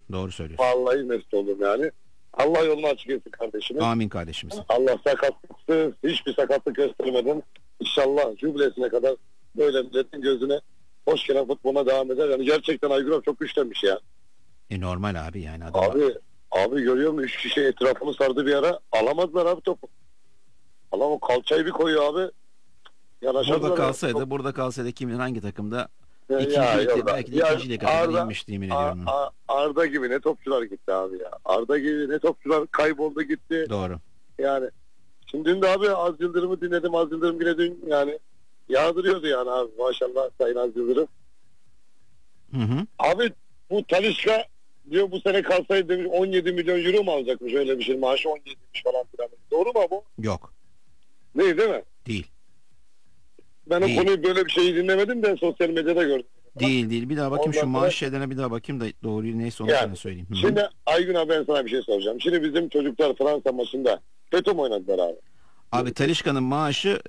Doğru söylüyorsun. Vallahi mesut oldum yani. Allah yolunu açık etsin kardeşim. Amin kardeşimiz. Allah sakatlıksız, hiçbir sakatlık göstermeden inşallah jübilesine kadar böyle milletin gözüne hoş gelen futboluna devam eder. Yani gerçekten Aygün abi çok güçlenmiş ya. Normal abi yani. Adam Abi görüyor musun? 3 kişi etrafını sardı bir ara. Alamadılar abi topu. Allah o kalçayı bir koyuyor abi. Burada kalsaydı kim bilir hangi takımda Ya, belki de ikinciyle kadar inmişti yemin ediyorum. Arda gibi ne topçular gitti abi ya. Arda gibi ne topçular kayboldu gitti. Doğru. Yani şimdi dün de abi Az Yıldırım'ı dinledim. Az Yıldırım yine dün yani yağdırıyordu yani abi. Maşallah Sayın Az Yıldırım. Hı. Abi bu Talisca diyor bu sene kalsaydı demiş 17 milyon euro mu alacakmış öyle bir şey. Maaşı 17'miş falan filan. Doğru mu bu? Yok. Değil mi? Değil. Ben o konuyu böyle bir şeyi dinlemedim de sosyal medyada gördüm. Değil. Bir daha bakayım ondan şu maaş şeylerine bir daha bakayım da doğruyu neyse onu sana söyleyeyim. Hı-hı. Şimdi Aygün abi ben sana bir şey soracağım. Şimdi bizim çocuklar Fransa maçında kötü mü oynadılar abi? Abi Talisca'nın maaşı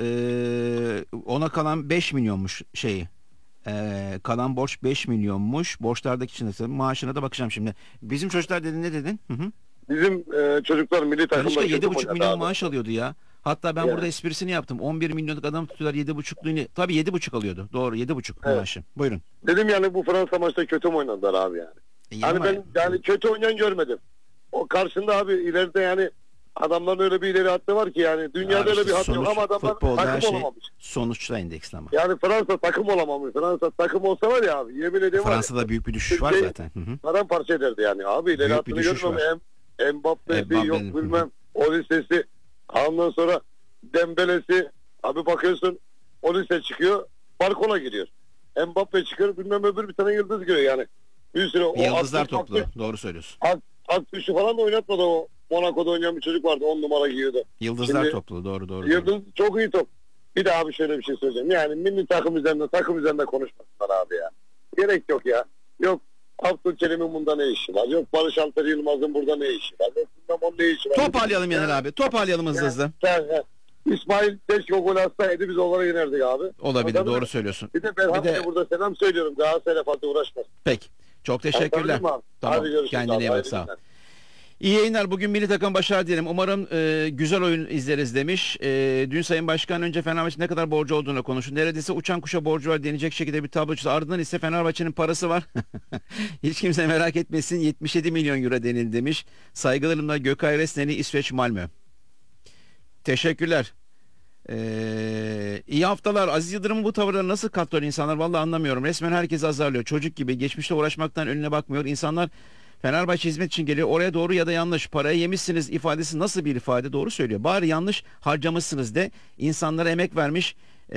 ona kalan 5 milyonmuş şeyi. Kalan borç 5 milyonmuş. Borçlardaki içinde maaşına da bakacağım şimdi. Bizim çocuklar dedin ne dedin? Hı-hı. Bizim çocuklar milli takımda Talisca 7,5 milyon abi. maaş alıyordu ya. Hatta ben burada esprisini yaptım. 11 milyonluk adam tutuyorlar 7,5'luğunu. Tabii 7,5 alıyordu. Doğru 7,5 maaşı. Buyurun. Dedim yani bu Fransa maçta kötü mü oynadılar abi yani? Hani ben yani kötü oynayan görmedim. O karşında abi ileride yani adamların öyle bir ileri hattı var ki yani dünyada öyle bir hattı yok ama adamlar takım olamamış. Sonuçta endeksleme. Yani Fransa takım olamamış. Fransa takım olsa var ya abi yemin ediyorum. Fransa'da büyük bir düşüş var zaten. Paramparça ederdi yani abi ileri hattını görmüyorum. Mbappe'si yok bilmem o listesi. Ondan sonra Dembele'si abi bakıyorsun o liste çıkıyor Barcola giriyor. Mbappe çıkıyor bilmem öbür bir tane yıldız giriyor yani. Bir sürü yıldızlar toplu. Doğru söylüyorsun. Aktüşü falan da oynatmadı o. Monaco'da oynayan bir çocuk vardı 10 numara giyiyordu. Yıldızlar toplu doğru. Yıldız çok iyi top. Bir daha bir şöyle bir şey söyleyeceğim. Yani milli takım üzerinde konuşmasınlar abi ya. Gerek yok ya. Yok Abdülkerim'in bunda ne işi var? Yok Barış Alper Yılmaz'ın burada ne işi var? Yok bilmem onun ne işi var? Toparlayalım Yener abi. Toparlayalım hızlı. İsmail keşke o gol atsaydı biz onlara yenerdik abi. Olabilir doğru söylüyorsun. Bir de Berhan'ya burada selam söylüyorum. Galatasaray'la fazla uğraşmasın. Peki. Çok teşekkürler. Tamam. Hadi görüşürüz. Kendine iyi bak sağ ol. İyi yayınlar. Bugün milli takım başarı diyelim. Umarım güzel oyun izleriz demiş. Dün Sayın Başkan önce Fenerbahçe ne kadar borcu olduğunu konuştu. Neredeyse uçan kuşa borcu var denecek şekilde bir tablo çizdi. Ardından ise Fenerbahçe'nin parası var. Hiç kimse merak etmesin. 77 milyon euro denildi demiş. Saygılarımla Gökay Resneli, İsveç Malmö. Teşekkürler. İyi haftalar. Aziz Yıldırım'ın bu tavırları nasıl katlıyor insanlar? Vallahi anlamıyorum. Resmen herkes azarlıyor. Çocuk gibi geçmişte uğraşmaktan önüne bakmıyor. İnsanlar Fenerbahçe hizmet için geliyor. Oraya doğru ya da yanlış. Parayı yemişsiniz ifadesi nasıl bir ifade? Doğru söylüyor. Bari yanlış harcamışsınız de. İnsanlara emek vermiş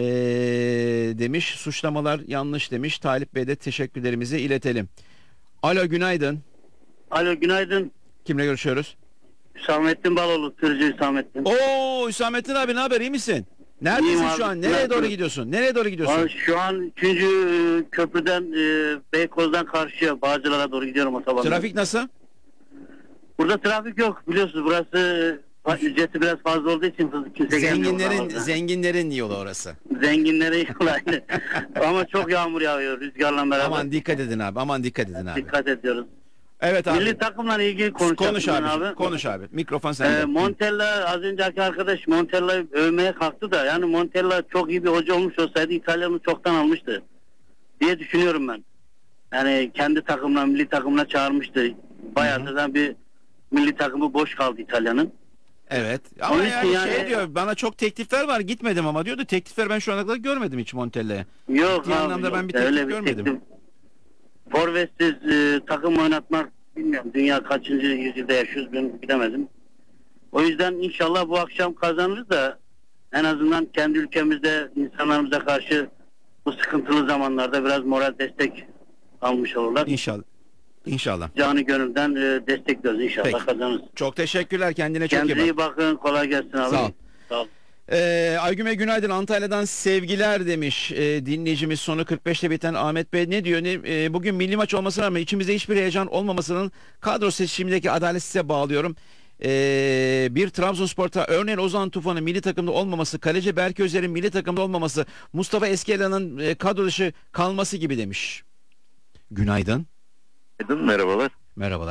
demiş. Suçlamalar yanlış demiş. Talip Bey'e de teşekkürlerimizi iletelim. Alo günaydın. Alo günaydın. Kimle görüşüyoruz? Hüsamettin Baloğlu, Tırcı Hüsamettin. Oo Hüsamettin abi ne haber iyi misin? Neredesin şu an? Nereye doğru gidiyorsun? Nereye doğru gidiyorsun? Şu an 3. köprüden Beykoz'dan karşıya Bağcılar'a doğru gidiyorum otobandan. Trafik nasıl? Burada trafik yok biliyorsunuz burası ücreti biraz fazla olduğu için kimse gelmiyor. Zenginlerin yolu orası. Zenginlerin yolu aynı. Ama çok yağmur yağıyor rüzgarla beraber. Aman dikkat edin abi. Dikkat ediyoruz. Evet abi. Milli takımla ilgili konuşacağım abi. Konuş abi. Mikrofon sende. Montella az önceki arkadaş Montella'yı övmeye kalktı da yani Montella çok iyi bir hoca olmuş olsaydı İtalya'nı çoktan almıştı diye düşünüyorum ben. Yani kendi takımına milli takımına çağırmıştı. Bayağı da bir milli takımı boş kaldı İtalya'nın. Evet. Ama yani diyor bana çok teklifler var gitmedim ama diyordu. Teklifler ben şu ana kadar görmedim hiç Montella'ya. Yok abi. Anlamda ben bir teklif görmedim. Forvetsiz takım oynatmak bilmiyorum. Dünya kaçıncı yüzyılda yaşıyoruz ben bilemedim. O yüzden inşallah bu akşam kazanırız da en azından kendi ülkemizde insanlarımıza karşı bu sıkıntılı zamanlarda biraz moral destek almış olurlar. İnşallah. Canı gönülden destekliyoruz inşallah kazanırız. Çok teşekkürler kendine çok iyi bak. Kendinize iyi bakın kolay gelsin abi. Sağ ol. Aygüme günaydın Antalya'dan sevgiler demiş dinleyicimiz sonu 45'te biten Ahmet Bey ne diyor bugün milli maç olmasına rağmen içimizde hiçbir heyecan olmamasının kadro seçimindeki adaletsizliğe bağlıyorum. Bir Trabzonspor'ta örneğin Ozan Tufan'ın milli takımda olmaması, kaleci Berke Özer'in milli takımda olmaması, Mustafa Eskelan'ın kadro dışı kalması gibi demiş. Günaydın. Merhabalar. Merhabalar.